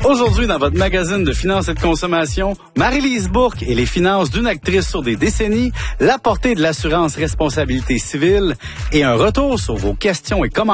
Aujourd'hui, dans votre magazine de finances et de consommation, Marie-Lise Bourque et les finances d'une actrice sur des décennies, la portée de l'assurance responsabilité civile et un retour sur vos questions et commentaires